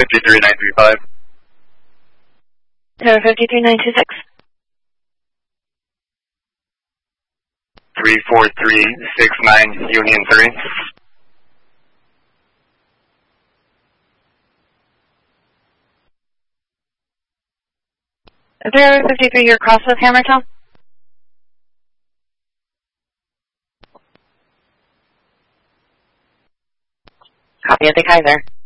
53935. Tower 53926. 34369 Union 3. Tower 53, you're across with Hammertown? Copy at the Kaiser.